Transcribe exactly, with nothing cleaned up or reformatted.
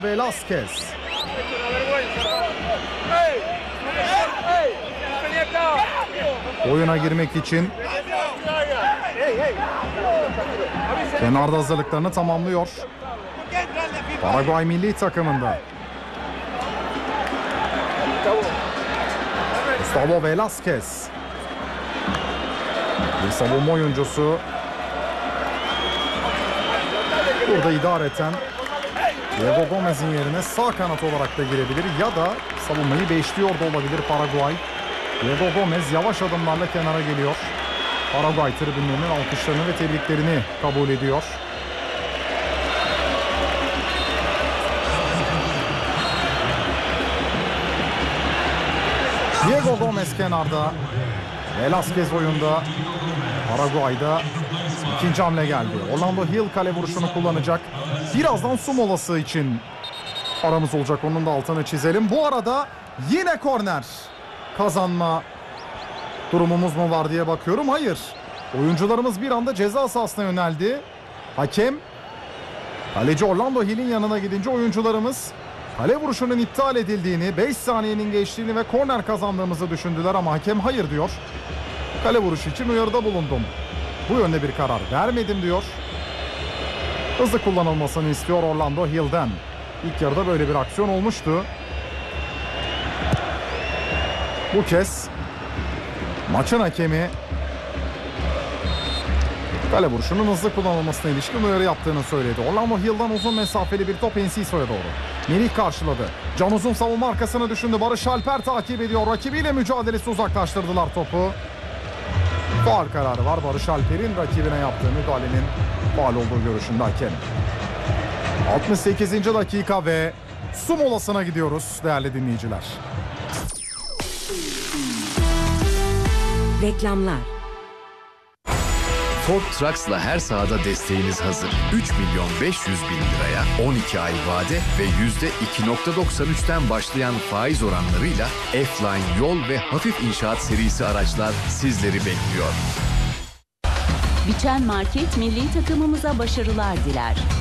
Velázquez. Oyuna girmek için kenarda hazırlıklarını tamamlıyor. Paraguay milli takımında. Gustavo Velázquez. Bir savunma oyuncusu. Burada idareten Diego Gomez'in yerine sağ kanat olarak da girebilir ya da savunmayı beşliyor da olabilir Paraguay. Diego Gomez yavaş adımlarla kenara geliyor. Paraguay tribünlerinin alkışlarını ve tebriklerini kabul ediyor. Diego Gomez kenarda. Velázquez oyunda. Paraguay'da ikinci hamle geldi. Orlando Hill kale vuruşunu kullanacak. Birazdan su molası için aramız olacak. Onun da altını çizelim. Bu arada yine korner. Kazanma durumumuz mu var diye bakıyorum. Hayır. Oyuncularımız bir anda ceza sahasına yöneldi. Hakem kaleci Orlando Hill'in yanına gidince oyuncularımız kale vuruşunun iptal edildiğini, beş saniyenin geçtiğini ve korner kazandığımızı düşündüler ama hakem hayır diyor. Kale vuruşu için uyarıda bulundum. Bu yönde bir karar vermedim diyor. Hızlı kullanılmasını istiyor Orlando Hill'den. İlk yarıda böyle bir aksiyon olmuştu. Bu kez maçın hakemi kale vuruşunun hızlı kullanılmasına ilişkin uyarı yaptığını söyledi. Orlando Hill'den uzun mesafeli bir top Enciso'ya doğru. Melih karşıladı. Can Uzun savunma arkasını düşündü. Barış Alper takip ediyor. Rakibiyle mücadelesi uzaklaştırdılar topu. Faul kararı var. Barış Alper'in rakibine yaptığı müdahalenin faul olduğu görüşünde hakem. altmış sekizinci dakika ve su molasına gidiyoruz değerli dinleyiciler. Reklamlar. Ford Trucks'la her sahada desteğiniz hazır. üç milyon beş yüz bin liraya on iki ay vade ve yüzde iki virgül doksan üçten başlayan faiz oranlarıyla F-Line yol ve hafif inşaat serisi araçlar sizleri bekliyor. Biçen Market milli takımımıza başarılar diler.